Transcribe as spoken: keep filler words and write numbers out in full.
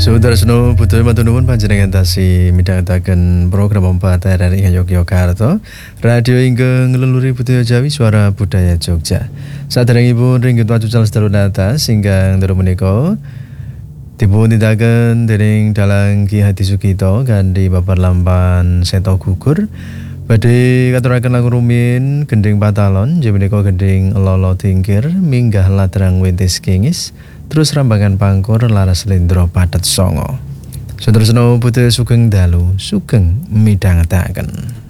Saudara Seno Butuh Matur Nuwun panjenengan tasih midhangetaken program empat R R I Yogyakarta, radio ingkang ngleluri budaya Jawi Suara Budaya Jogja. Saderengipun ringgit wajucal sedalu atas ingkang dalu menika dipun tindakan dening Dalang Ki Hadi Sugito kanthi babar lampan Seto Gugur. Badhe katuraken langkung rumiyin gending patalon inggih menika gending lolo tingkir minggah ladrang wintis kingis terus rambangan pangkur laras lendro padet songo. Saudara Seno Butuh sugeng dalu sugeng midhangetaken.